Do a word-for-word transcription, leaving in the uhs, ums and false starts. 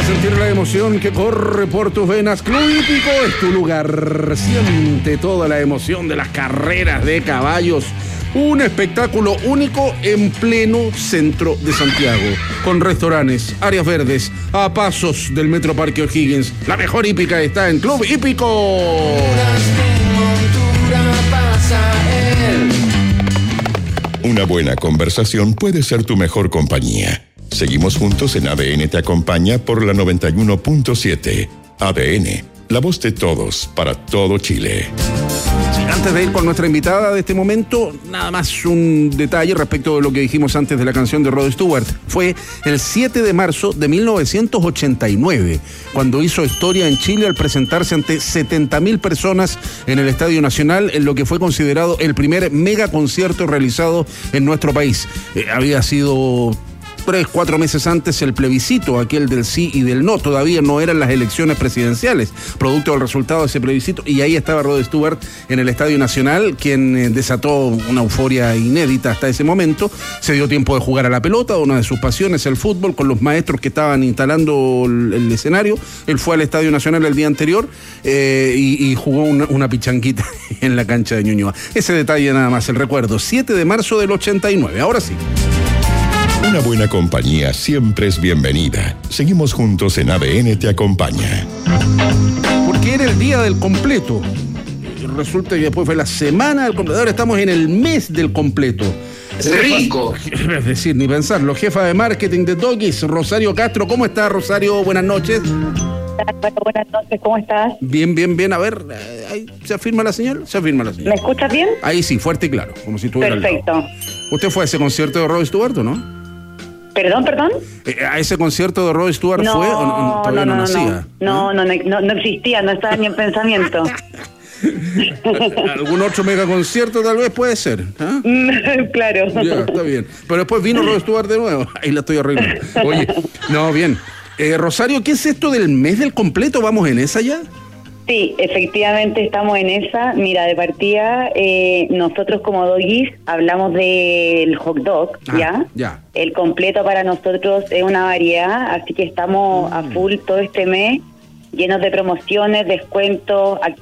sentir la emoción que corre por tus venas, Club Hípico es tu lugar. Siente toda la emoción de las carreras de caballos. Un espectáculo único en pleno centro de Santiago, con restaurantes, áreas verdes, a pasos del Metro Parque O'Higgins. La mejor hípica está en Club Hípico. Una buena conversación puede ser tu mejor compañía. Seguimos juntos en A D N Te Acompaña por la noventa y uno punto siete. A D N, la voz de todos, para todo Chile. Antes de ir con nuestra invitada de este momento, nada más un detalle respecto de lo que dijimos antes de la canción de Rod Stewart. Fue el siete de marzo de mil novecientos ochenta y nueve, cuando hizo historia en Chile al presentarse ante setenta mil personas en el Estadio Nacional, en lo que fue considerado el primer mega concierto realizado en nuestro país. Eh, había sido tres, cuatro meses antes el plebiscito, aquel del sí y del no. Todavía no eran las elecciones presidenciales, producto del resultado de ese plebiscito, y ahí estaba Rod Stewart en el Estadio Nacional, quien eh, desató una euforia inédita hasta ese momento. Se dio tiempo de jugar a la pelota, una de sus pasiones, el fútbol, con los maestros que estaban instalando el, el escenario. Él fue al Estadio Nacional el día anterior eh, y, y jugó una, una pichanquita en la cancha de Ñuñoa. Ese detalle nada más, el recuerdo, siete de marzo del ochenta y nueve. Ahora sí. Una buena compañía siempre es bienvenida. Seguimos juntos en A D N Te Acompaña. Porque era el día del completo. Resulta que después fue la semana del completo. Ahora estamos en el mes del completo. ¡Rico! Es decir, ni pensarlo. Jefa de marketing de Doggies, Rosario Castro. ¿Cómo estás, Rosario? Buenas noches. Bueno, buenas noches, ¿cómo estás? Bien, bien, bien. A ver, ahí se afirma la señal. Se afirma la señal. ¿Me escuchas bien? Ahí sí, fuerte y claro, como si estuviera al lado. Perfecto. ¿Usted fue a ese concierto de Rod Stewart o no? ¿Perdón, perdón? Eh, ¿A ese concierto de Rod Stewart no, fue o no, todavía no, no, no nacía? No, no, no, no, no existía, no estaba ni en pensamiento. ¿Algún otro megaconcierto tal vez puede ser? ¿eh? Claro. Ya, está bien. Pero después vino Rod Stewart de nuevo. Ahí la estoy arreglando. Oye, no, bien. Eh, Rosario, ¿qué es esto del mes del completo? ¿Vamos en esa ya? Sí, efectivamente estamos en esa. Mira, de partida, eh, nosotros como Doggies hablamos del hot dog, ah, ¿ya? Ya. El completo para nosotros es una variedad, así que estamos mm. a full todo este mes, llenos de promociones, descuentos,